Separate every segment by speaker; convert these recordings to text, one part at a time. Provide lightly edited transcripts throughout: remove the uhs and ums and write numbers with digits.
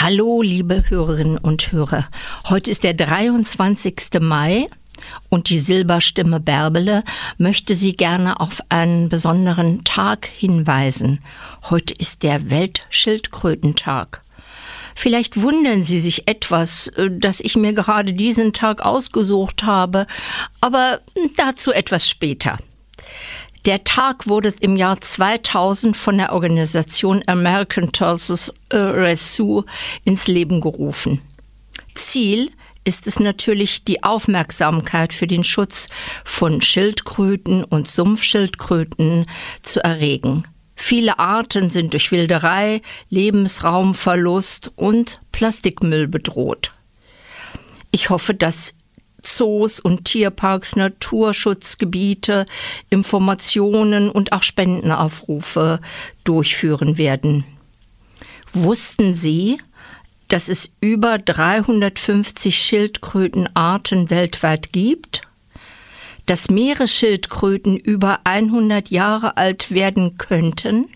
Speaker 1: Hallo, liebe Hörerinnen und Hörer. Heute ist der 23. Mai und die Silberstimme Bärbele möchte Sie gerne auf einen besonderen Tag hinweisen. Heute ist der Weltschildkrötentag. Vielleicht wundern Sie sich etwas, dass ich mir gerade diesen Tag ausgesucht habe, aber dazu etwas später. Der Tag wurde im Jahr 2000 von der Organisation American Tortoise Rescue ins Leben gerufen. Ziel ist es natürlich, die Aufmerksamkeit für den Schutz von Schildkröten und Sumpfschildkröten zu erregen. Viele Arten sind durch Wilderei, Lebensraumverlust und Plastikmüll bedroht. Ich hoffe, dass Zoos und Tierparks, Naturschutzgebiete, Informationen und auch Spendenaufrufe durchführen werden. Wussten Sie, dass es über 350 Schildkrötenarten weltweit gibt? Dass Meeresschildkröten über 100 Jahre alt werden könnten?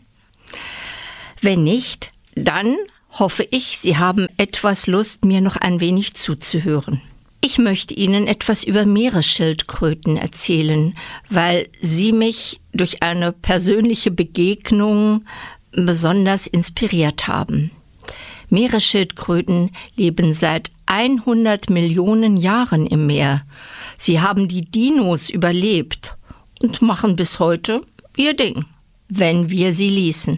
Speaker 1: Wenn nicht, dann hoffe ich, Sie haben etwas Lust, mir noch ein wenig zuzuhören. Ich möchte Ihnen etwas über Meeresschildkröten erzählen, weil sie mich durch eine persönliche Begegnung besonders inspiriert haben. Meeresschildkröten leben seit 100 Millionen Jahren im Meer. Sie haben die Dinos überlebt und machen bis heute ihr Ding, wenn wir sie ließen.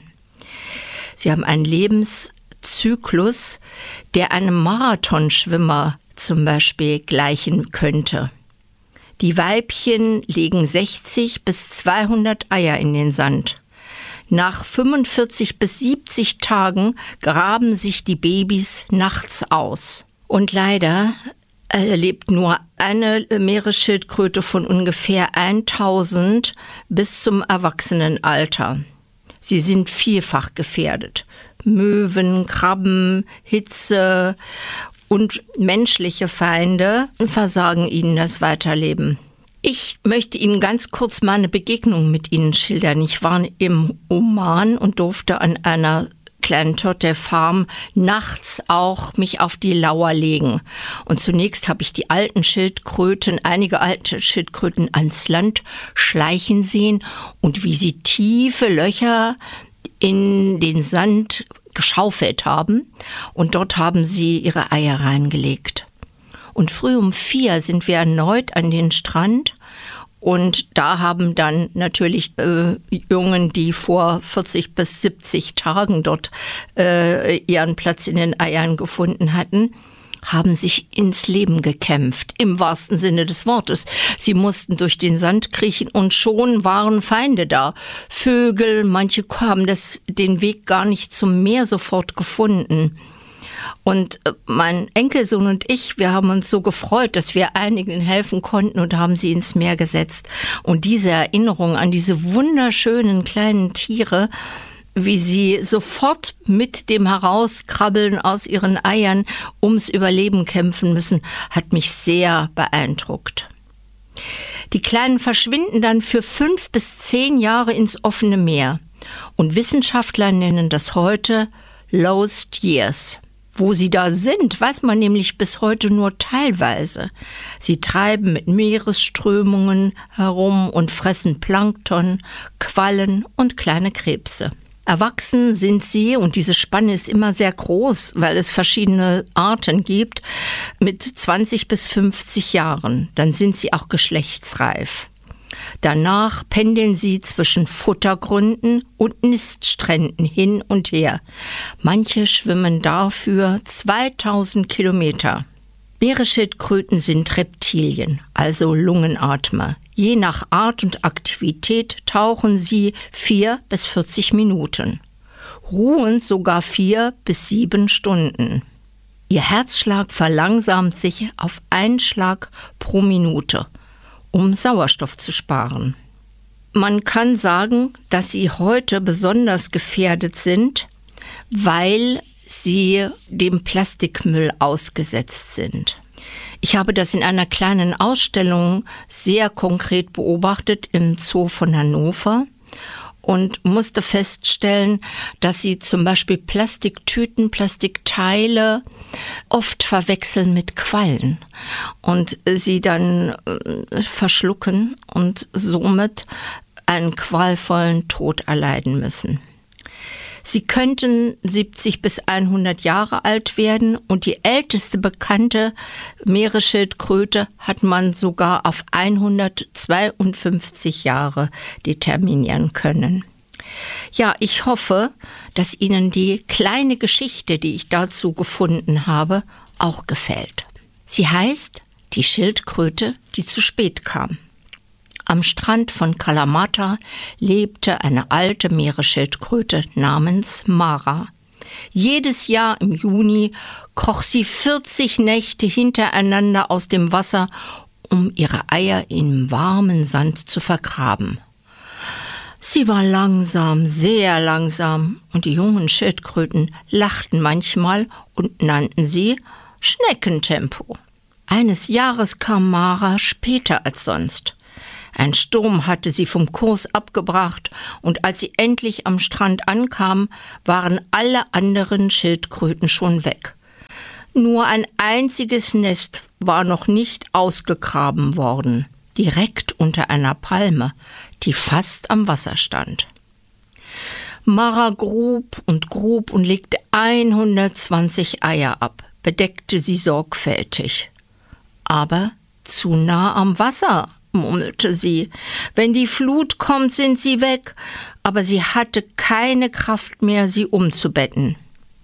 Speaker 1: Sie haben einen Lebenszyklus, der einem Marathonschwimmer zum Beispiel gleichen könnte. Die Weibchen legen 60 bis 200 Eier in den Sand. Nach 45 bis 70 Tagen graben sich die Babys nachts aus. Und leider lebt nur eine Meeresschildkröte von ungefähr 1000 bis zum Erwachsenenalter. Sie sind vielfach gefährdet. Möwen, Krabben, Hitze und menschliche Feinde versagen ihnen das Weiterleben. Ich möchte Ihnen ganz kurz meine Begegnung mit Ihnen schildern. Ich war im Oman und durfte an einer kleinen Torte-Farm nachts auch mich auf die Lauer legen. Und zunächst habe ich die einige alte Schildkröten ans Land schleichen sehen und wie sie tiefe Löcher in den Sand geschaufelt haben und dort haben sie ihre Eier reingelegt. Und früh um 4 sind wir erneut an den Strand und da haben dann natürlich Jungen, die vor 40 bis 70 Tagen dort ihren Platz in den Eiern gefunden hatten, haben sich ins Leben gekämpft, im wahrsten Sinne des Wortes. Sie mussten durch den Sand kriechen und schon waren Feinde da. Vögel, manche haben den Weg gar nicht zum Meer sofort gefunden. Und mein Enkelsohn und ich, wir haben uns so gefreut, dass wir einigen helfen konnten und haben sie ins Meer gesetzt. Und diese Erinnerung an diese wunderschönen kleinen Tiere, wie sie sofort mit dem Herauskrabbeln aus ihren Eiern ums Überleben kämpfen müssen, hat mich sehr beeindruckt. Die Kleinen verschwinden dann für 5 bis 10 Jahre ins offene Meer. Und Wissenschaftler nennen das heute Lost Years. Wo sie da sind, weiß man nämlich bis heute nur teilweise. Sie treiben mit Meeresströmungen herum und fressen Plankton, Quallen und kleine Krebse. Erwachsen sind sie, und diese Spanne ist immer sehr groß, weil es verschiedene Arten gibt, mit 20 bis 50 Jahren. Dann sind sie auch geschlechtsreif. Danach pendeln sie zwischen Futtergründen und Niststränden hin und her. Manche schwimmen dafür 2000 Kilometer. Meeresschildkröten sind Reptilien, also Lungenatmer. Je nach Art und Aktivität tauchen sie 4 bis 40 Minuten, ruhen sogar 4 bis 7 Stunden. Ihr Herzschlag verlangsamt sich auf einen Schlag pro Minute, um Sauerstoff zu sparen. Man kann sagen, dass sie heute besonders gefährdet sind, weil sie dem Plastikmüll ausgesetzt sind. Ich habe das in einer kleinen Ausstellung sehr konkret beobachtet im Zoo von Hannover und musste feststellen, dass sie zum Beispiel Plastiktüten, Plastikteile oft verwechseln mit Quallen und sie dann verschlucken und somit einen qualvollen Tod erleiden müssen. Sie könnten 70 bis 100 Jahre alt werden und die älteste bekannte Meeresschildkröte hat man sogar auf 152 Jahre determinieren können. Ja, ich hoffe, dass Ihnen die kleine Geschichte, die ich dazu gefunden habe, auch gefällt. Sie heißt Die Schildkröte, die zu spät kam. Am Strand von Kalamata lebte eine alte Meeresschildkröte namens Mara. Jedes Jahr im Juni kroch sie 40 Nächte hintereinander aus dem Wasser, um ihre Eier im warmen Sand zu vergraben. Sie war langsam, sehr langsam, und die jungen Schildkröten lachten manchmal und nannten sie Schneckentempo. Eines Jahres kam Mara später als sonst. Ein Sturm hatte sie vom Kurs abgebracht, und als sie endlich am Strand ankam, waren alle anderen Schildkröten schon weg. Nur ein einziges Nest war noch nicht ausgegraben worden, direkt unter einer Palme, die fast am Wasser stand. Mara grub und legte 120 Eier ab, bedeckte sie sorgfältig. Aber zu nah am Wasser, murmelte sie. Wenn die Flut kommt, sind sie weg. Aber sie hatte keine Kraft mehr, sie umzubetten.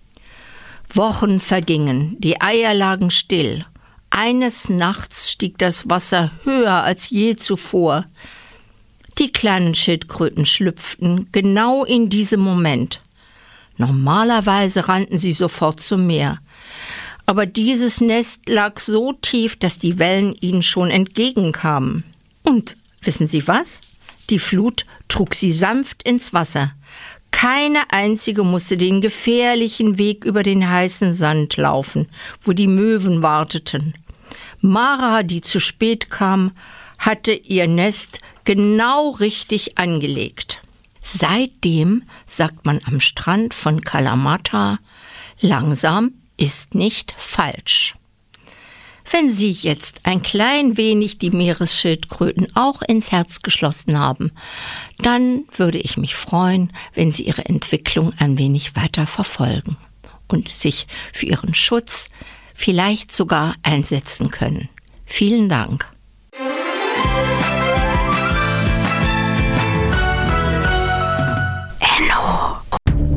Speaker 1: Wochen vergingen, die Eier lagen still. Eines Nachts stieg das Wasser höher als je zuvor. Die kleinen Schildkröten schlüpften genau in diesem Moment. Normalerweise rannten sie sofort zum Meer. Aber dieses Nest lag so tief, dass die Wellen ihnen schon entgegenkamen. Und wissen Sie was? Die Flut trug sie sanft ins Wasser. Keine einzige musste den gefährlichen Weg über den heißen Sand laufen, wo die Möwen warteten. Mara, die zu spät kam, hatte ihr Nest genau richtig angelegt. Seitdem sagt man am Strand von Kalamata, langsam ist nicht falsch. Wenn Sie jetzt ein klein wenig die Meeresschildkröten auch ins Herz geschlossen haben, dann würde ich mich freuen, wenn Sie ihre Entwicklung ein wenig weiter verfolgen und sich für ihren Schutz vielleicht sogar einsetzen können. Vielen Dank.